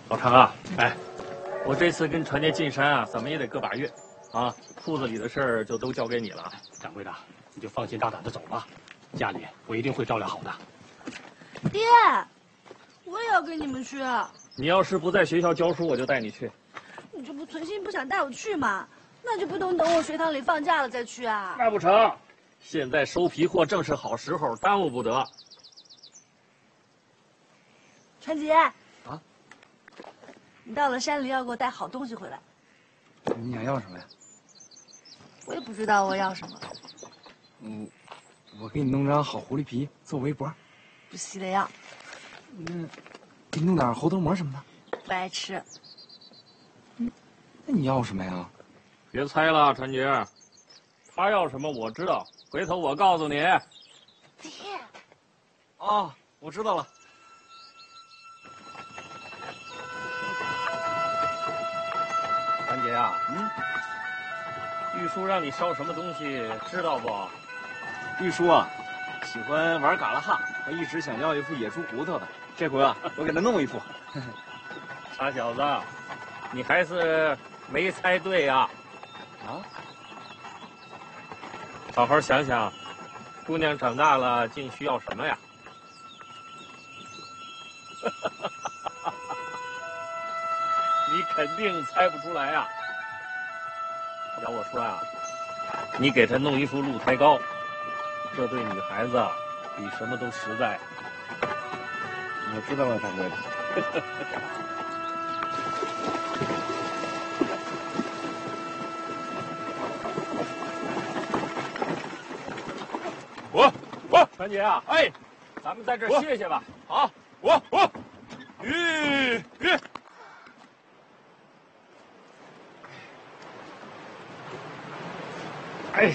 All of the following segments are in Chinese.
老常啊，哎，我这次跟传杰进山啊，怎么也得个把月，啊，铺子里的事儿就都交给你了。 掌柜的，你就放心大胆的走吧，家里我一定会照料好的。 爹，我也要跟你们去。 你要是不在学校教书，我就带你去。 你这不存心不想带我去吗？那就不能等我学堂里放假了再去啊？ 那不成，现在收皮货正是好时候，耽误不得。 传杰， 啊， 你到了山里要给我带好东西回来。 你想要什么呀？ 我也不知道我要什么。 我给你弄张好狐狸皮做围脖。 不稀得要。 给你弄点猴头膜什么的。 不爱吃。 那你要什么呀？ 别猜了，传杰，他要什么我知道，回头我告诉你。 爹。 哦，我知道了。 传杰啊，玉叔让你烧什么东西，知道不？ 玉叔啊，喜欢玩嘎啦哈，他一直想要一副野猪骨头的。这回啊，我给他弄一副。 傻小子，你还是没猜对呀！ 啊？ 好好想想，姑娘长大了竟需要什么呀？你肯定猜不出来呀！要我说呀，你给她弄一副鹿胎膏，这对女孩子比什么都实在。 我知道了，掌柜的。 我传杰啊，哎，咱们在这儿歇歇吧。好， 吁。 哎，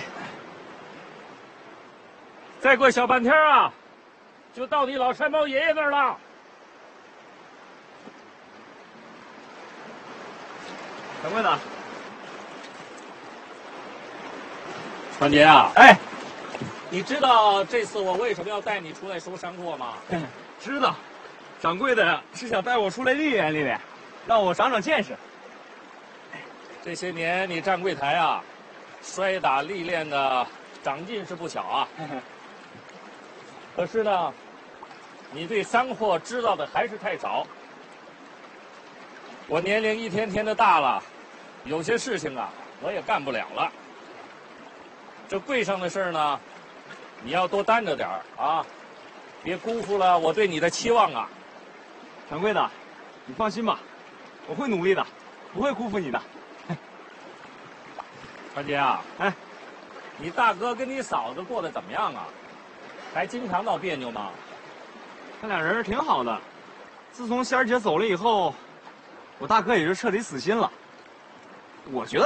再过小半天啊，就到你老山猫爷爷那儿了。 掌柜的， 传杰啊， 哎， 你知道这次我为什么要带你出来收山货吗？ 知道。掌柜的是想带我出来历练历练，让我长长见识。 这些年你站柜台啊，摔打历练的长进是不小啊。可是呢，你对山货知道的还是太少。我年龄一天天的大了，有些事情啊，我也干不了了。这柜上的事儿呢，你要多担着点儿啊，别辜负了我对你的期望啊。 掌柜的，你放心吧，我会努力的，不会辜负你的。 传杰啊， 哎， 你大哥跟你嫂子过得怎么样啊？还经常闹别扭吗？ 他俩人挺好的，自从仙儿姐走了以后，我大哥也是彻底死心了。我觉得